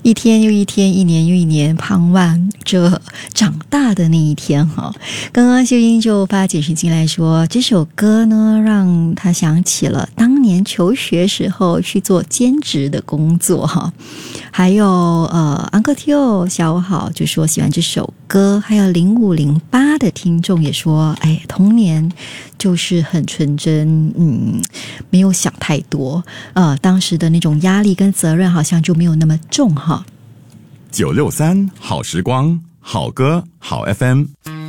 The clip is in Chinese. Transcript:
一天又一天，一年又一年，盼望着长大的那一天哈。刚刚秀英就发简讯进来说，这首歌呢让他想起了当年求学时候去做兼职的工作哈。还有Uncle Tio 下午好就说喜欢这首歌，还有0508的听众也说，哎，童年就是很纯真，没有想太多，当时的那种压力跟责任好像就没有那么重哈。 963好时光，好歌好 FM。